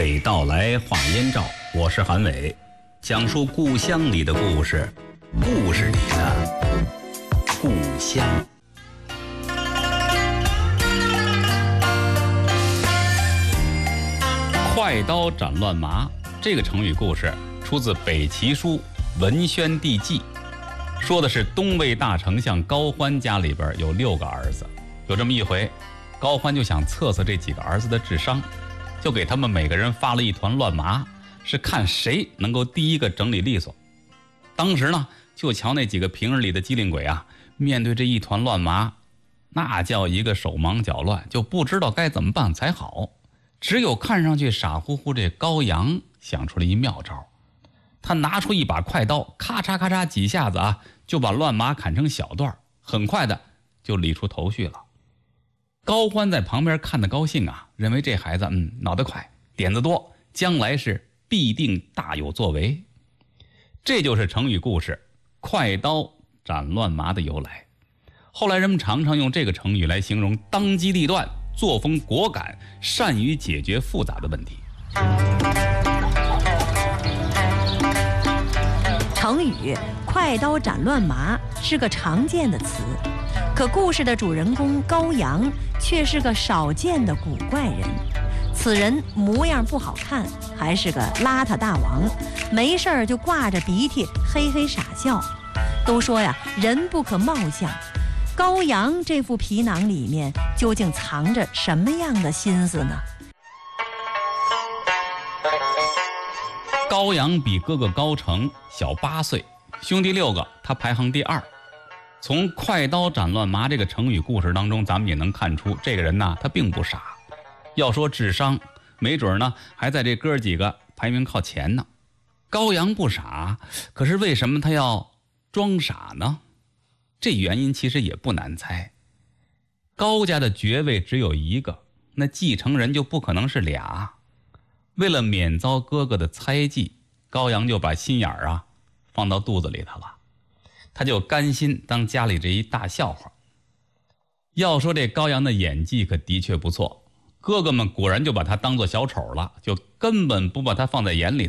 北道来话燕赵，我是韩伟，讲述故乡里的故事，故事里的故乡。快刀斩乱麻这个成语故事出自《北齐书·文宣帝纪》，说的是东魏大丞相高欢家里边有6个儿子，有这么一回，高欢就想测测这几个儿子的智商，就给他们每个人发了一团乱麻，是看谁能够第一个整理利索。当时呢，就瞧那几个平日里的机灵鬼啊，面对这一团乱麻，那叫一个手忙脚乱，就不知道该怎么办才好。只有看上去傻乎乎这高阳想出了一妙招，他拿出一把快刀，咔嚓咔嚓几下子啊，就把乱麻砍成小段，很快的就理出头绪了。高欢在旁边看得高兴啊，认为这孩子脑袋快，点子多，将来是必定大有作为。这就是成语故事快刀斩乱麻的由来。后来人们常常用这个成语来形容当机立断，作风果敢，善于解决复杂的问题。 成语快刀斩乱麻是个常见的词，可故事的主人公高阳却是个少见的古怪人。此人模样不好看，还是个邋遢大王，没事儿就挂着鼻涕嘿嘿傻笑。都说呀，人不可貌相，高阳这副皮囊里面究竟藏着什么样的心思呢？ 高阳比哥哥高成小8岁，兄弟6个，他排行第2。从快刀斩乱麻这个成语故事当中，咱们也能看出这个人呢，他并不傻。要说智商，没准呢还在这哥几个排名靠前呢。高阳不傻，可是为什么他要装傻呢？这原因其实也不难猜。高家的爵位只有1个，那继承人就不可能是俩。为了免遭哥哥的猜忌，高阳就把心眼儿放到肚子里头了，他就甘心当家里这一大笑话。要说这高阳的演技可的确不错，哥哥们果然就把他当作小丑了，就根本不把他放在眼里头。